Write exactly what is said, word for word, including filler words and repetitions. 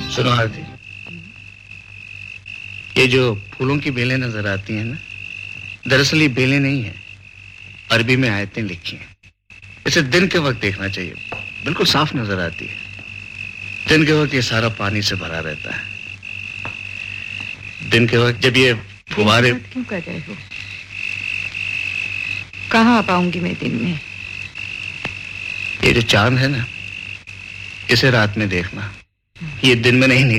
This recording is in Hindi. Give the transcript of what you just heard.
सुनो आरती, ये जो फूलों की बेलें नजर आती हैं ना, दरअसल ये बेलें नहीं हैं, अरबी में आयतें लिखी हैं। इसे दिन के वक्त देखना चाहिए, बिल्कुल साफ नजर आती है। दिन के वक्त ये सारा पानी से भरा रहता है। दिन के वक्त जब ये फुहारे क्यों कर रहे हो? कहाँ आ पाऊंगी मैं दिन में? ये जो चांद है ना, इसे रात में देखना, ये दिन में नहीं